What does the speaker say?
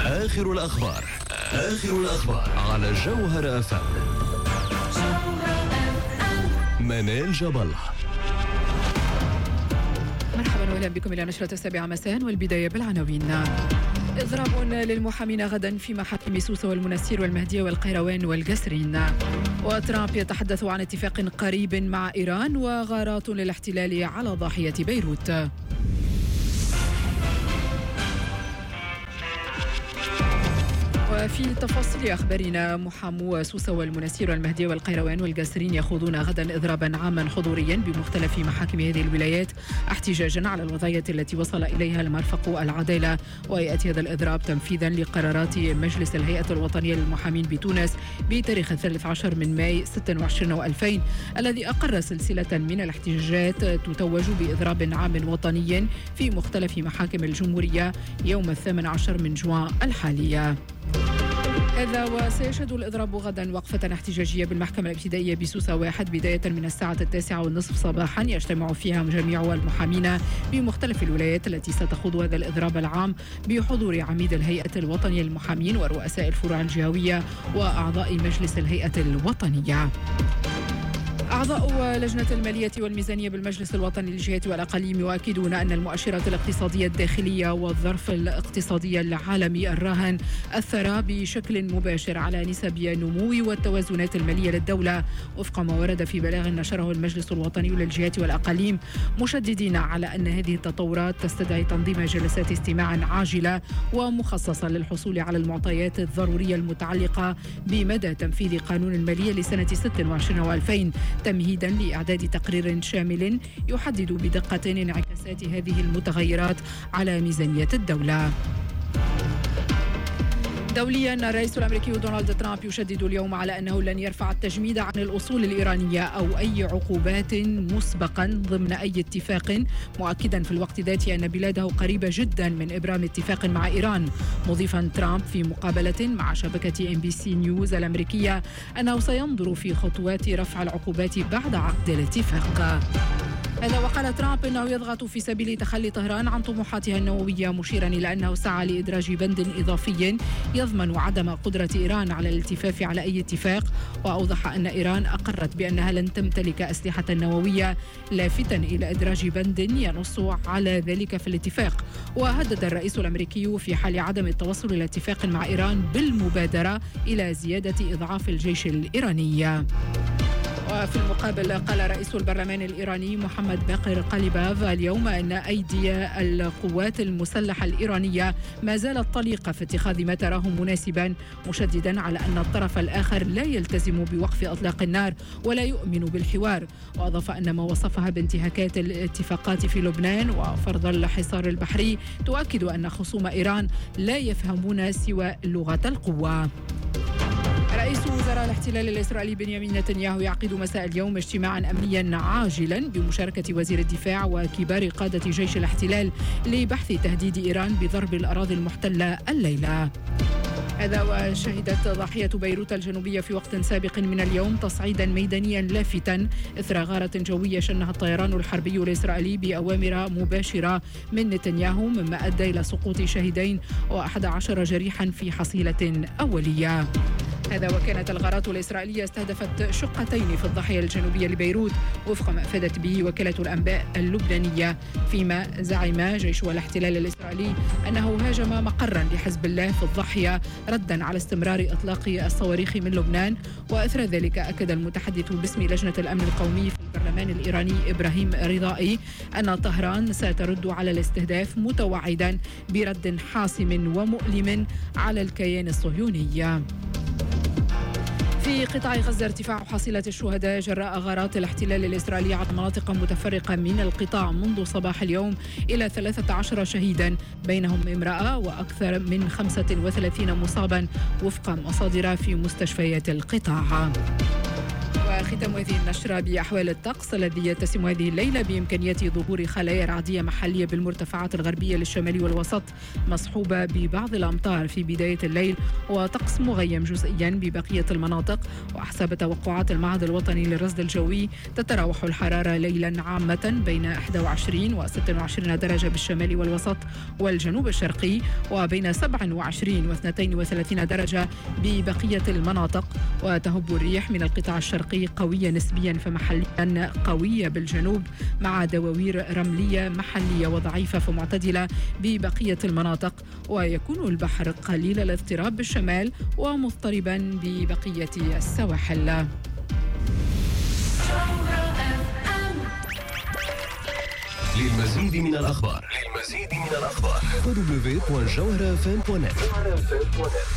آخر الأخبار على جوهر FM. منال جبل. مرحبا واهلا بكم الى نشرة 7 مساء، والبداية بالعناوين. إضراب للمحامين غدا في محاكم سوسة والمنستير والمهدية والقيروان والقصرين. وترامب يتحدث عن اتفاق قريب مع إيران وغارات للاحتلال على ضاحية بيروت. وفي تفاصيل أخبارنا، محامو سوسة والمنستير والمهدية والقيروان والقصرين يخوضون غدا إضرابا عاما حضوريا بمختلف محاكم هذه الولايات احتجاجا على الوضعية التي وصل إليها المرفق العدالة. ويأتي هذا الإضراب تنفيذا لقرارات مجلس الهيئة الوطنية للمحامين بتونس بتاريخ 13 من ماي 26 و2000 الذي أقر سلسلة من الاحتجاجات تتوج بإضراب عام وطني في مختلف محاكم الجمهورية يوم 18 من جوان الحالية. هذا وسيشهد الإضراب غدا وقفة احتجاجية بالمحكمة الابتدائية بسوسة 1 بداية من الساعة 9:30 صباحا، يجتمع فيها جميع المحامين بمختلف الولايات التي ستخوض هذا الإضراب العام بحضور عميد الهيئة الوطنية للمحامين ورؤساء الفروع الجهوية وأعضاء مجلس الهيئة الوطنية. أعضاء لجنة المالية والميزانية بالمجلس الوطني للجهات والأقاليم يؤكدون أن المؤشرات الاقتصادية الداخلية والظرف الاقتصادي العالمي الراهن أثر بشكل مباشر على نسب النمو والتوازنات المالية للدولة، وفق ما ورد في بلاغ نشره المجلس الوطني للجهات والأقاليم، مشددين على أن هذه التطورات تستدعي تنظيم جلسات استماع عاجلة ومخصصة للحصول على المعطيات الضرورية المتعلقة بمدى تنفيذ قانون المالية لسنة 26 و2000 تمهيدا لإعداد تقرير شامل يحدد بدقة انعكاسات هذه المتغيرات على ميزانية الدولة. دوليا، الرئيس الأمريكي دونالد ترامب يشدد اليوم على أنه لن يرفع التجميد عن الأصول الإيرانية أو أي عقوبات مسبقا ضمن أي اتفاق، مؤكدا في الوقت ذاته أن بلاده قريبة جدا من إبرام اتفاق مع إيران، مضيفا ترامب في مقابلة مع شبكة NBC نيوز الأمريكية أنه سينظر في خطوات رفع العقوبات بعد عقد الاتفاق. هذا وقال ترامب أنه يضغط في سبيل تخلي طهران عن طموحاتها النووية، مشيرا إلى أنه سعى لإدراج بند إضافي يضمن عدم قدرة إيران على الالتفاف على أي اتفاق، وأوضح أن إيران أقرت بأنها لن تمتلك أسلحة نووية، لافتا إلى إدراج بند ينص على ذلك في الاتفاق. وهدد الرئيس الأمريكي في حال عدم التوصل إلى اتفاق مع إيران بالمبادرة إلى زيادة إضعاف الجيش الإيراني. وفي المقابل، قال رئيس البرلمان الإيراني محمد باقر قليباف اليوم أن أيدي القوات المسلحة الإيرانية ما زالت طليقة في اتخاذ ما تراه مناسبا، مشددا على أن الطرف الآخر لا يلتزم بوقف أطلاق النار ولا يؤمن بالحوار. وأضاف أن ما وصفها بانتهاكات الاتفاقات في لبنان وفرض الحصار البحري تؤكد أن خصوم إيران لا يفهمون سوى لغة القوة. رئيس وزراء الاحتلال الإسرائيلي بنيامين نتنياهو يعقد مساء اليوم اجتماعا أمنيا عاجلا بمشاركة وزير الدفاع وكبار قادة جيش الاحتلال لبحث تهديد إيران بضرب الأراضي المحتلة الليلة. هذا وشهدت ضاحية بيروت الجنوبية في وقت سابق من اليوم تصعيدا ميدانيا لافتا إثر غارة جوية شنها الطيران الحربي الإسرائيلي بأوامر مباشرة من نتنياهو، مما أدى إلى سقوط شاهدين و11 جريحا في حصيلة أولية. هذا وكانت الغارات الإسرائيلية استهدفت شقتين في الضاحية الجنوبية لبيروت، وفق ما أفادت به وكالة الأنباء اللبنانية، فيما زعم جيش الاحتلال الإسرائيلي أنه هاجم مقرا لحزب الله في الضاحية ردا على استمرار إطلاق الصواريخ من لبنان. وأثر ذلك أكد المتحدث باسم لجنة الأمن القومي في البرلمان الإيراني إبراهيم رضائي أن طهران سترد على الاستهداف، متوعدا برد حاسم ومؤلم على الكيان الصهيوني. في قطاع غزة، ارتفاع حصيلة الشهداء جراء غارات الاحتلال الإسرائيلي على مناطق متفرقة من القطاع منذ صباح اليوم إلى 13 شهيدا، بينهم امرأة وأكثر من 35 مصابا، وفق مصادر في مستشفيات القطاع. وختام هذه النشرة بأحوال الطقس الذي يتسم هذه الليلة بإمكانية ظهور خلايا رعدية محلية بالمرتفعات الغربية للشمال والوسط مصحوبة ببعض الأمطار في بداية الليل، وطقس مغيم جزئيا ببقية المناطق. وحسب توقعات المعهد الوطني للرصد الجوي تتراوح الحرارة ليلا عامة بين 21 و 26 درجة بالشمال والوسط والجنوب الشرقي، وبين 27 و 32 درجة ببقية المناطق. وتهب الريح من القطاع الشرقي قوية نسبيا فمحليا قوية بالجنوب مع دواوير رملية محلية وضعيفة فمعتدلة ببقية المناطق. ويكون البحر قليل الاضطراب بالشمال ومضطربا ببقية السواحل. للمزيد من الأخبار www.jawharafm.net